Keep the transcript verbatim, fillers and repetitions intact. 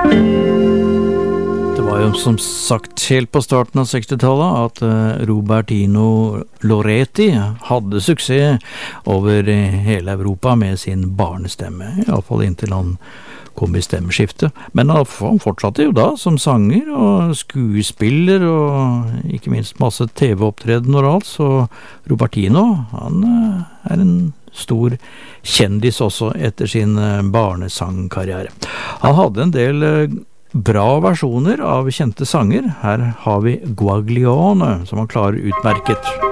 Det var jo som sagt helt på starten av sekstitallet at Robertino Loretti hadde suksess over hele Europa med sin barnestemme, i alle fall inntil han kom i stemmeskiftet. Men han fortsatte jo da som sanger og skuespiller og ikke minst masse T V-opptreden og alt, så Robertino, han er en stor kjendis også etter sin barnesangkarriere. Han hadde en del bra versjoner av kjente sanger. Her har vi Guaglione, som han klarer utmerket.